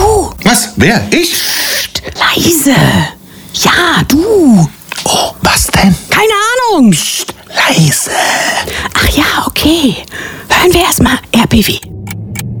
du. Was? Wer? Ich? Psst, leise. Ja, du. Oh, was denn? Keine Ahnung. Psst, leise. Ach ja, okay. Hören wir erstmal RBB.